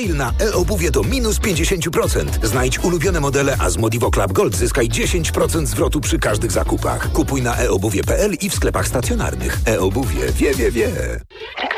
sale na e-obuwie do minus 50%. Znajdź ulubione modele, a z Modivo Club Gold zyskaj 10% zwrotu przy każdych zakupach. Kupuj na eobuwie.pl i w sklepach stacjonarnych. E-obuwie wie.